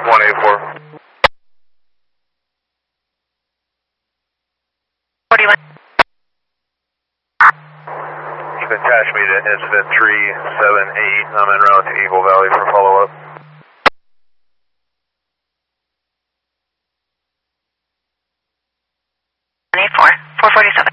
184. 41. You can attach me to incident 378. I'm en route to Eagle Valley for follow-up. 184. 447.